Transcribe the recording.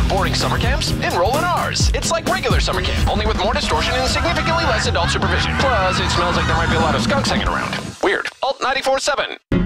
boring summer camps? Enroll in ours. It's like regular summer camp, only with more distortion and significantly less adult supervision. Plus, it smells like there might be a lot of skunks hanging around. Weird. Alt 94.7.